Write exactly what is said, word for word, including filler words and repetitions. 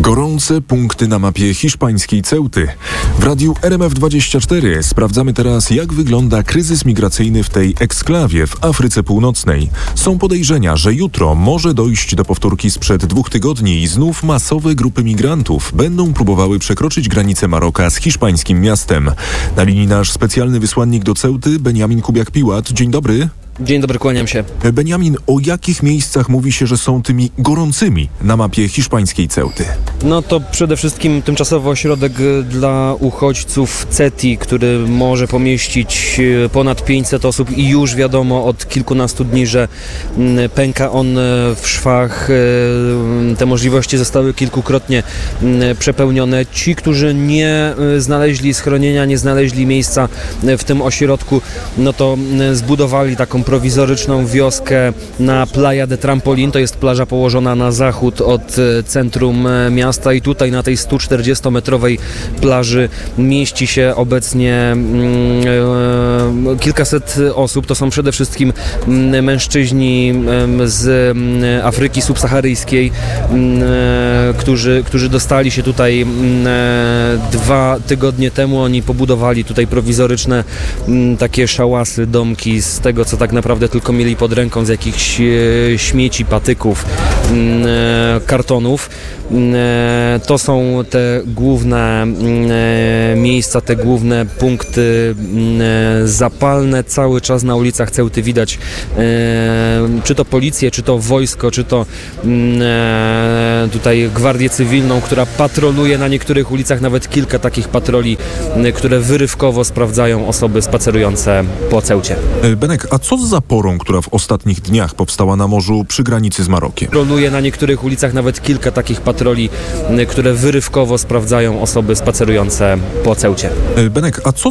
Gorące punkty na mapie hiszpańskiej Ceuty. W radiu R M F dwadzieścia cztery sprawdzamy teraz, jak wygląda kryzys migracyjny w tej eksklawie w Afryce Północnej. Są podejrzenia, że jutro może dojść do powtórki sprzed dwóch tygodni i znów masowe grupy migrantów będą próbowały przekroczyć granicę Maroka z hiszpańskim miastem. Na linii nasz specjalny wysłannik do Ceuty, Benjamin Kubiak-Piłat. Dzień dobry. Dzień dobry, kłaniam się. Benjamin, o jakich miejscach mówi się, że są tymi gorącymi na mapie hiszpańskiej Ceuty? No to przede wszystkim tymczasowy ośrodek dla uchodźców Ceti, który może pomieścić ponad pięćset osób i już wiadomo od kilkunastu dni, że pęka on w szwach. Te możliwości zostały kilkukrotnie przepełnione. Ci, którzy nie znaleźli schronienia, nie znaleźli miejsca w tym ośrodku, no to zbudowali taką prowizoryczną wioskę na Playa de Trampolín. To jest plaża położona na zachód od centrum miasta i tutaj na tej stu czterdziestometrowej plaży mieści się obecnie mm, kilkaset osób. To są przede wszystkim mężczyźni z Afryki subsaharyjskiej, którzy, którzy dostali się tutaj dwa tygodnie temu. Oni pobudowali tutaj prowizoryczne takie szałasy, domki z tego, co tak naprawdę tylko mieli pod ręką, z jakichś e, śmieci, patyków, e, kartonów. E, to są te główne e, miejsca, te główne punkty e, zapalne. Cały czas na ulicach Ceuty widać e, czy to policję, czy to wojsko, czy to e, tutaj gwardię cywilną, która patroluje na niektórych ulicach, nawet kilka takich patroli, e, które wyrywkowo sprawdzają osoby spacerujące po Ceucie. Benek, a co z zaporą, która w ostatnich dniach powstała na morzu przy granicy z Marokiem? Patroluje na niektórych ulicach nawet kilka takich patroli, które wyrywkowo sprawdzają osoby spacerujące po Ceucie. Benek, a co